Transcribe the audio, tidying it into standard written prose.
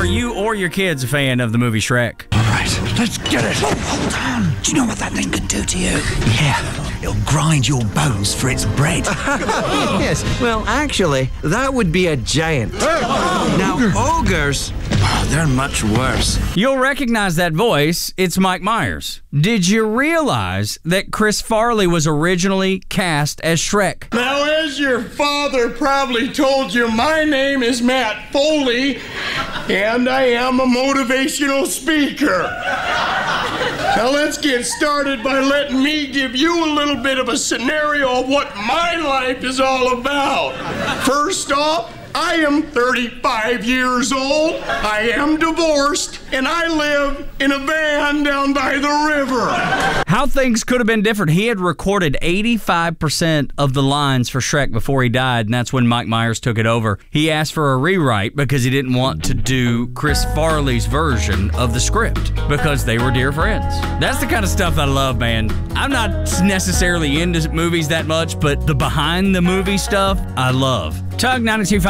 Are you or your kids a fan of the movie Shrek? All right, let's get it. Oh, hold on. Do you know what that thing could do to you? Yeah, it'll grind your bones for its bread. Yes, well, actually, that would be a giant. Now, ogres, they're much worse. You'll recognize that voice. It's Mike Myers. Did you realize that Chris Farley was originally cast as Shrek? Now, as your father probably told you, my name is Matt Foley, and I am a motivational speaker. Now, let's get started by letting me give you a little bit of a scenario of what my life is all about. First off, I am 35 years old, I am divorced, and I live in a van down by the river. How things could have been different. He had recorded 85% of the lines for Shrek before he died, and that's when Mike Myers took it over. He asked for a rewrite because he didn't want to do Chris Farley's version of the script because they were dear friends. That's the kind of stuff I love, man. I'm not necessarily into movies that much, but the behind the movie stuff, I love. Tug 92.5